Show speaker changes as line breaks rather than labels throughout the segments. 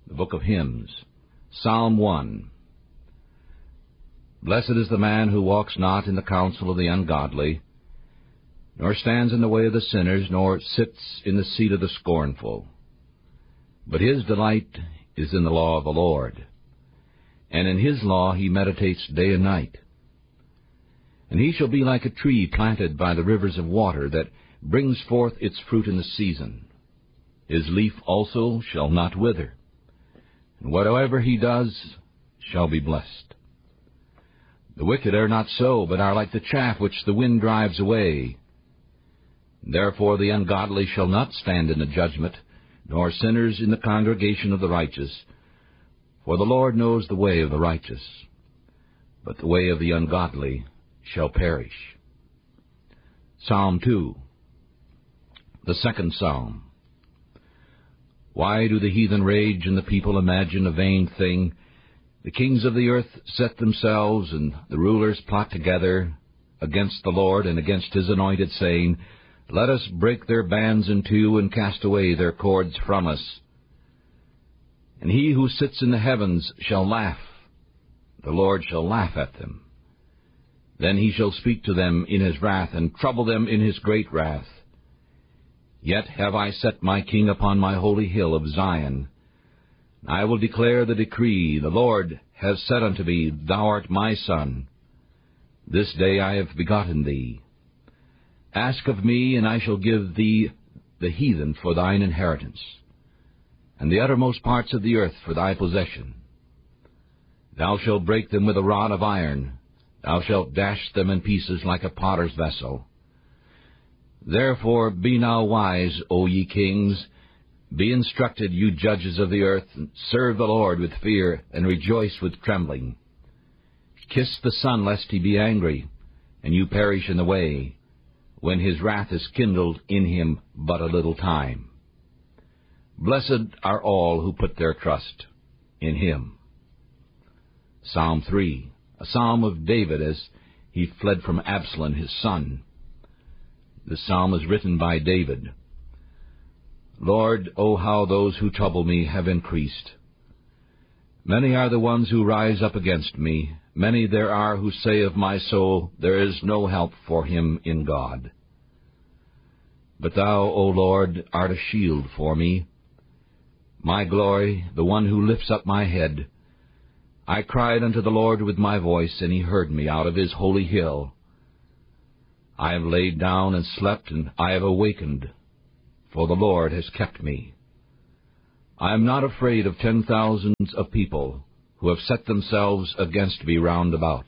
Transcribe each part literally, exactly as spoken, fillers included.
The Book of Hymns, Psalm one. Blessed is the man who walks not in the counsel of the ungodly, nor stands in the way of the sinners, nor sits in the seat of the scornful. But his delight is in the law of the Lord, and in his law he meditates day and night. And he shall be like a tree planted by the rivers of water, that brings forth its fruit in the season. His leaf also shall not wither, and whatever he does shall be blessed. The wicked are not so, but are like the chaff which the wind drives away. Therefore the ungodly shall not stand in the judgment, nor sinners in the congregation of the righteous. For the Lord knows the way of the righteous, but the way of the ungodly shall perish. Psalm two, the second psalm. Why do the heathen rage, and the people imagine a vain thing? The kings of the earth set themselves, and the rulers plot together against the Lord and against his anointed, saying, Let us break their bands in two, and cast away their cords from us. And he who sits in the heavens shall laugh. The Lord shall laugh at them. Then he shall speak to them in his wrath, and trouble them in his great wrath. Yet have I set my king upon my holy hill of Zion. I will declare the decree. The Lord has said unto me, Thou art my son. This day I have begotten thee. Ask of me, and I shall give thee the heathen for thine inheritance, and the uttermost parts of the earth for thy possession. Thou shalt break them with a rod of iron. Thou shalt dash them in pieces like a potter's vessel. Therefore be now wise, O ye kings. Be instructed, you judges of the earth. And serve the Lord with fear, and rejoice with trembling. Kiss the Son, lest he be angry, and you perish in the way, when his wrath is kindled in him but a little time. Blessed are all who put their trust in him. Psalm three, a psalm of David as he fled from Absalom his son. This psalm is written by David. Lord, O how those who trouble me have increased. Many are the ones who rise up against me. Many there are who say of my soul, There is no help for him in God. But thou, O Lord, art a shield for me, my glory, the one who lifts up my head. I cried unto the Lord with my voice, and he heard me out of his holy hill. I have laid down and slept, and I have awakened, for the Lord has kept me. I am not afraid of ten thousands of people who have set themselves against me round about.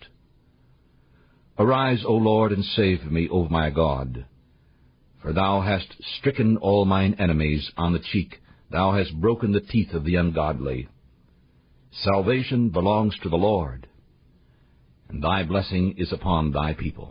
Arise, O Lord, and save me, O my God. For thou hast stricken all mine enemies on the cheek. Thou hast broken the teeth of the ungodly. Salvation belongs to the Lord, and thy blessing is upon thy people.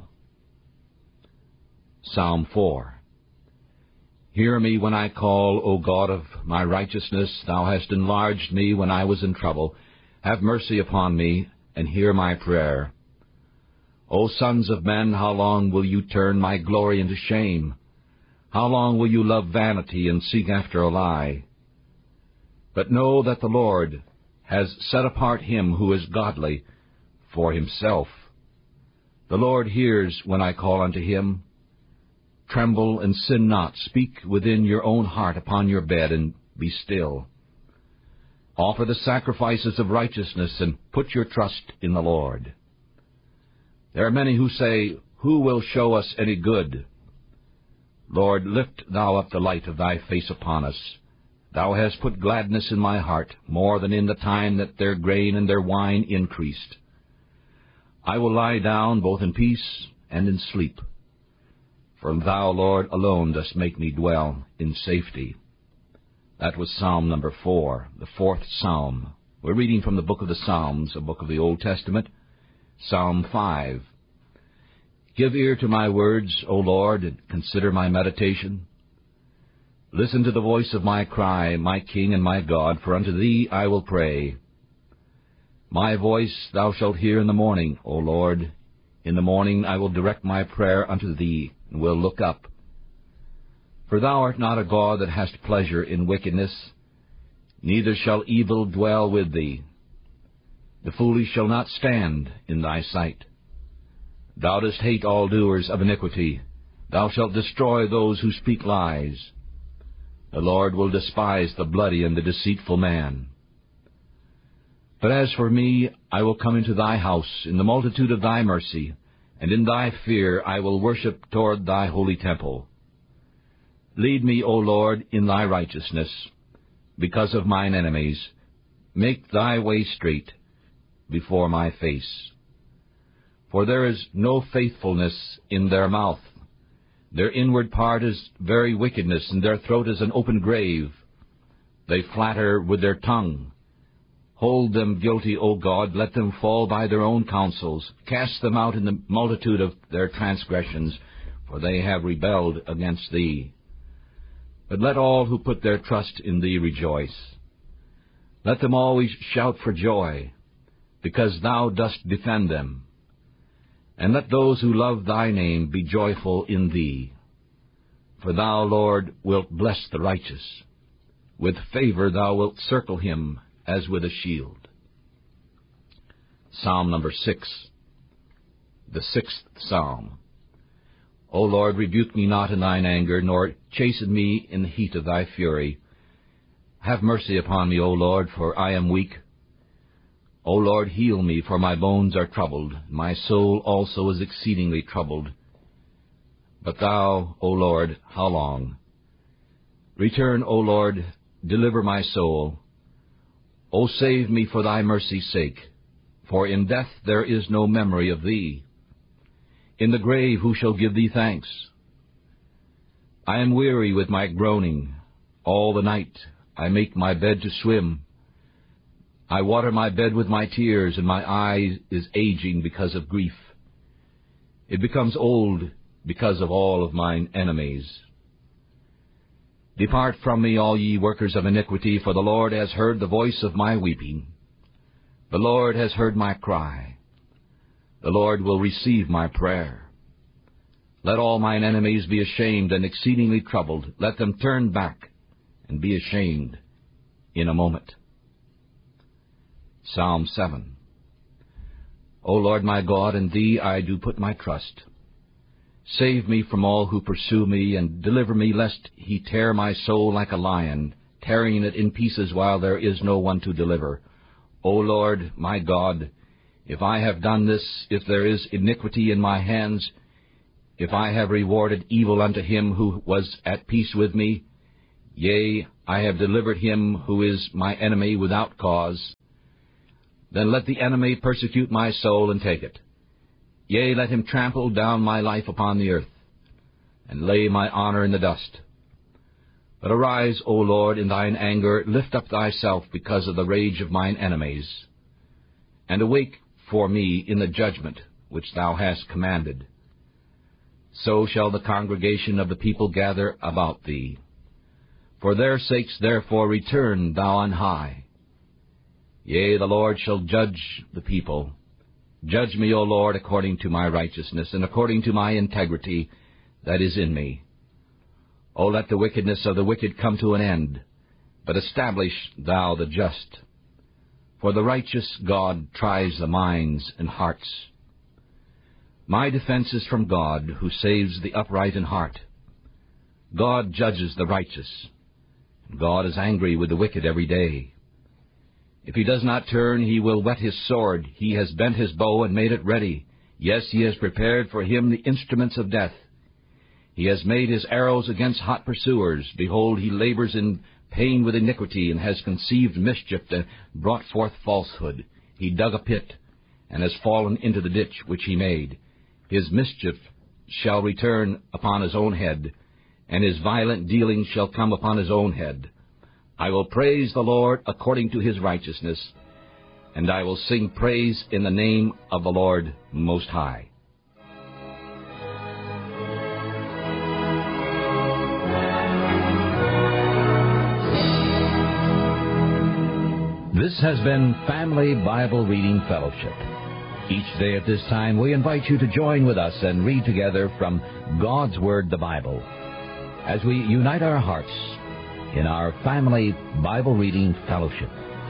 Psalm four. Hear me when I call, O God of my righteousness. Thou hast enlarged me when I was in trouble. Have mercy upon me, and hear my prayer. O sons of men, how long will you turn my glory into shame? How long will you love vanity and seek after a lie? But know that the Lord has set apart him who is godly for himself. The Lord hears when I call unto him. Tremble and sin not. Speak within your own heart upon your bed, and be still. Offer the sacrifices of righteousness, and put your trust in the Lord. There are many who say, Who will show us any good? Lord, lift thou up the light of thy face upon us. Thou hast put gladness in my heart, more than in the time that their grain and their wine increased. I will lie down both in peace and in sleep. For thou, Lord, alone dost make me dwell in safety. That was Psalm number four, the fourth psalm. We're reading from the book of the Psalms, a book of the Old Testament, Psalm five. Give ear to my words, O Lord, and consider my meditation. Listen to the voice of my cry, my King and my God, for unto thee I will pray. My voice thou shalt hear in the morning, O Lord. In the morning I will direct my prayer unto thee, and will look up. For thou art not a God that hast pleasure in wickedness, neither shall evil dwell with thee. The foolish shall not stand in thy sight. Thou dost hate all doers of iniquity. Thou shalt destroy those who speak lies. The Lord will despise the bloody and the deceitful man. But as for me, I will come into thy house in the multitude of thy mercy, and in thy fear I will worship toward thy holy temple. Lead me, O Lord, in thy righteousness, because of mine enemies. Make thy way straight before my face. For there is no faithfulness in their mouth. Their inward part is very wickedness, and their throat is an open grave. They flatter with their tongue. Hold them guilty, O God, let them fall by their own counsels. Cast them out in the multitude of their transgressions, for they have rebelled against thee. But let all who put their trust in thee rejoice. Let them always shout for joy, because thou dost defend them. And let those who love thy name be joyful in thee. For thou, Lord, wilt bless the righteous. With favor thou wilt circle him as with a shield. Psalm number six, the sixth Psalm. O Lord, rebuke me not in thine anger, nor chasten me in the heat of thy fury. Have mercy upon me, O Lord, for I am weak. O Lord, heal me, for my bones are troubled. My soul also is exceedingly troubled. But thou, O Lord, how long? Return, O Lord, deliver my soul. O save me for thy mercy's sake, for in death there is no memory of thee. In the grave who shall give thee thanks? I am weary with my groaning. All the night I make my bed to swim. I water my bed with my tears, and my eye is aging because of grief. It becomes old because of all of mine enemies. Depart from me, all ye workers of iniquity, for the Lord has heard the voice of my weeping. The Lord has heard my cry. The Lord will receive my prayer. Let all mine enemies be ashamed and exceedingly troubled. Let them turn back and be ashamed in a moment. Psalm seven. O Lord my God, in thee I do put my trust. Save me from all who pursue me, and deliver me, lest he tear my soul like a lion, tearing it in pieces while there is no one to deliver. O Lord my God, if I have done this, if there is iniquity in my hands, if I have rewarded evil unto him who was at peace with me, yea, I have delivered him who is my enemy without cause, then let the enemy persecute my soul and take it. Yea, let him trample down my life upon the earth, and lay my honor in the dust. But arise, O Lord, in thine anger, lift up thyself because of the rage of mine enemies, and awake for me in the judgment which thou hast commanded. So shall the congregation of the people gather about thee. For their sakes therefore return thou on high. Yea, the Lord shall judge the people. Judge me, O Lord, according to my righteousness, and according to my integrity that is in me. O let the wickedness of the wicked come to an end, but establish thou the just. For the righteous God tries the minds and hearts. My defense is from God, who saves the upright in heart. God judges the righteous. God is angry with the wicked every day. If he does not turn, he will whet his sword. He has bent his bow and made it ready. Yes, he has prepared for him the instruments of death. He has made his arrows against hot pursuers. Behold, he labors in pain with iniquity, and has conceived mischief and brought forth falsehood. He dug a pit, and has fallen into the ditch which he made. His mischief shall return upon his own head, and his violent dealings shall come upon his own head. I will praise the Lord according to his righteousness, and I will sing praise in the name of the Lord Most High. This has been Family Bible Reading Fellowship. Each day at this time, we invite you to join with us and read together from God's Word, the Bible, as we unite our hearts
in our family Bible reading fellowship.